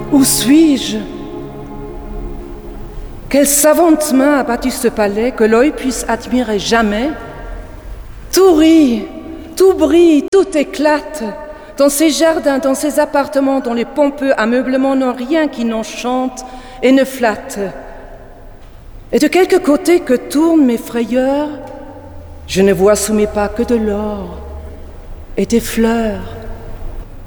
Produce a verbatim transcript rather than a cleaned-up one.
Où suis-je? Quelle savante main a bâti ce palais que l'œil puisse admirer jamais? Tout rit, tout brille, tout éclate, dans ces jardins, dans ces appartements dont les pompeux ameublements n'ont rien qui n'enchante et ne flatte. Et de quelque côté que tournent mes frayeurs, je ne vois sous mes pas que de l'or et des fleurs